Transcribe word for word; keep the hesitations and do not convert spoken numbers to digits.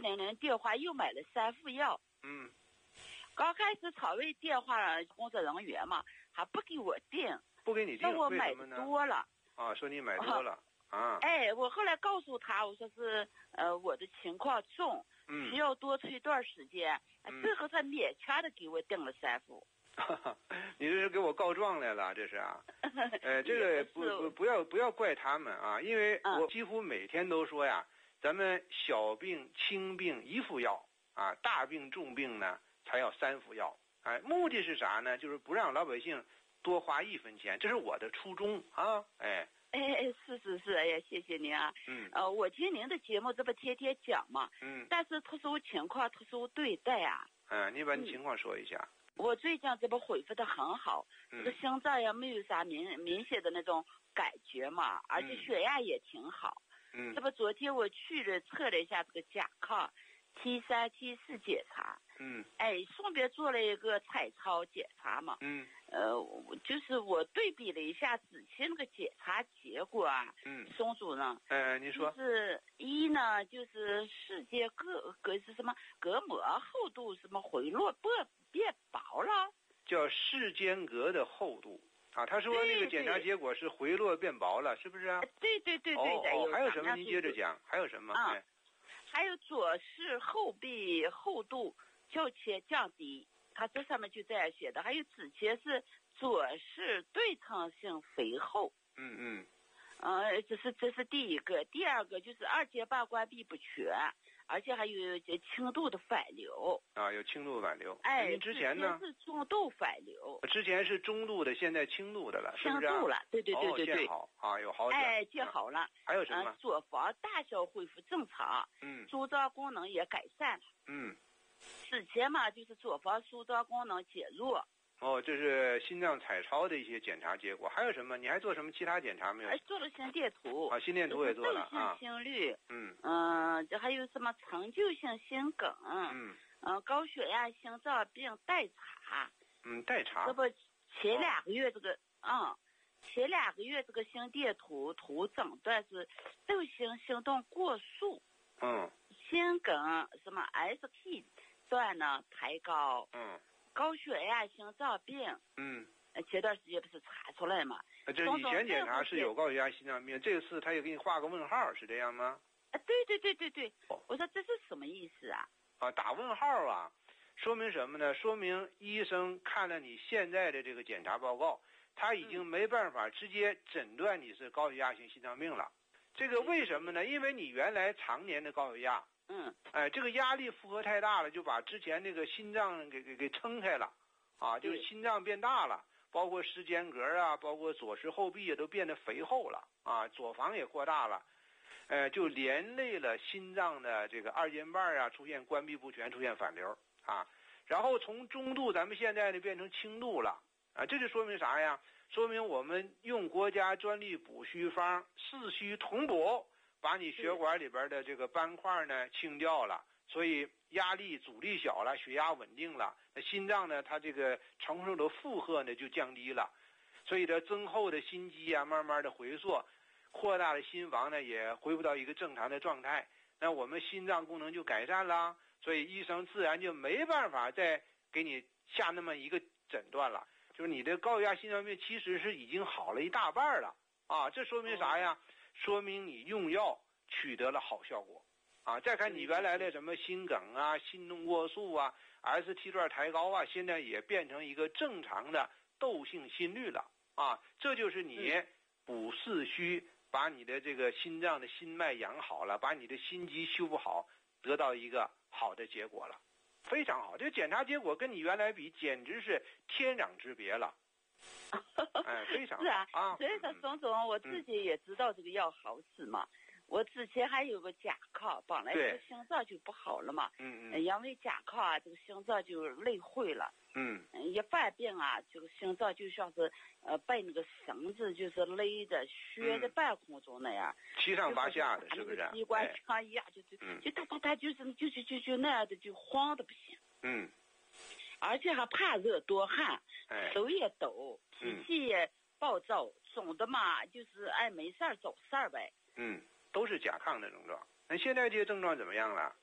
零零电话又买了三副药。 嗯。 刚开始草卫电话工作人员嘛，还不给我订， 不给你订， 说我买的多了。 啊，说你买多了啊。啊哎，我后来告诉他，我说是呃我的情况重， 嗯， 需要多吃一段时间。 嗯、 最后他勉强的给我订了三副。 你这是给我告状来了，这是啊？呃，这个不不不要不要怪他们啊，因为我几乎每天都说呀，咱们小病轻病一副药啊，大病重病呢才要三副药。哎，目的是啥呢？就是不让老百姓多花一分钱，这是我的初衷啊！哎， 哎，是是是，哎呀，谢谢您啊。 嗯。 呃，我听您的节目，这不天天讲嘛。 嗯。 但是特殊情况、特殊对待啊。 嗯，你把你情况说一下。 嗯、我最近这不恢复的很好， 嗯、 这个心脏也没有啥明明显的那种感觉嘛，而且血压也挺好。 嗯。 这不昨天我去了测了一下这个甲亢 T 三 T 四检查。 嗯。 哎，顺便做了一个彩超检查嘛。 嗯。 呃，就是我对比了一下之前那个检查结果啊。 嗯。 宋主任。 呃，你说。 就是一呢，就是世界各隔是什么隔膜厚度什么回落变变薄了。 叫世间隔的厚度啊，他说那个检查结果是回落变薄了，是不是啊？ 对对对对对。 哦哦，还有什么？您接着讲，还有什么？ 啊、 哎， 还有左视后壁厚度较前降低。他这上面就这样写的，还有之前是左视对称性肥厚。 嗯嗯。 呃，这是这是第一个，第二个就是二尖瓣关闭不全，而且还有这轻度的反流。 啊，有轻度反流。 哎， 您之前呢？ 是中度反流。 之前是中度的，现在轻度的了，是不是？ 轻度了，对对对对对。 哦，见好啊，有好转。 哎，见好了。 还有什么？ 呃、左房大小恢复正常。 嗯。 舒张功能也改善了。 嗯。 之前嘛，就是左房舒张功能减弱。 哦，这是心脏彩超的一些检查结果。还有什么？你还做什么其他检查没有？ 哎，做了心电图。 啊，心电图也做了啊。 心率。 嗯。 嗯、呃，这还有什么陈旧性心梗？ 嗯。 嗯、呃，高血压、心脏病待查。 嗯，待查。 这不前两个月这个，哦、嗯，前两个月这个心电图图诊断是窦性心动过速。 嗯。 心梗什么 S T 段呢抬高。 嗯。 高血压、心脏病。 嗯。 前段时间不是查出来嘛？ 这以前检查是有高血压、心脏病，这次他也给你画个问号，是这样吗？ 啊，对对对对对。我说这是什么意思啊？ 啊，打问号啊，说明什么呢？说明医生看了你现在的这个检查报告，他已经没办法直接诊断你是高血压性心脏病了。这个为什么呢？因为你原来常年的高血压。 嗯。 哎，这个压力负荷太大了，就把之前那个心脏给给给撑开了，啊，就是心脏变大了，包括室间隔啊，包括左视后壁也都变得肥厚了，啊，左房也扩大了，呃，就连累了心脏的这个二尖瓣啊出现关闭不全，出现反流啊，然后从中度咱们现在呢变成轻度了，啊，这就说明啥呀？说明我们用国家专利补虚方四虚同补。把你血管里边的这个斑块呢清掉了，所以压力阻力小了，血压稳定了，那心脏呢它这个承受的负荷呢就降低了，所以这增厚的心肌啊慢慢的回缩，扩大的心房呢也恢复到一个正常的状态，那我们心脏功能就改善了，所以医生自然就没办法再给你下那么一个诊断了，就是你的高血压心脏病其实是已经好了一大半了啊，这说明啥呀？说明你用药取得了好效果，啊，再看你原来的什么心梗啊、心动过速啊、S T 段抬高啊，现在也变成一个正常的窦性心律了，啊，这就是你补四虚，把你的这个心脏的心脉养好了，把你的心肌修复好，得到一个好的结果了，非常好。这个检查结果跟你原来比，简直是天壤之别了。哎，非常是啊， 啊， 所以说总总我自己也知道这个药好使嘛。嗯、我之前还有个甲亢，本来这个心脏就不好了嘛。 嗯嗯。 因为甲亢啊，这个心脏就累坏了。 嗯。 一犯病啊，这个心脏就像是呃被那个绳子就是勒的悬在半空中那样， 七上八下的，是不是？ 机关枪一样，就就就它它它就是就就就就那样的，就慌的不行。 嗯。 而且还怕热多汗。 哎、 手也抖，脾气也暴躁，嗯、总的嘛就是爱没事儿走事儿呗。 嗯，都是甲亢的症状。那现在这些症状怎么样了？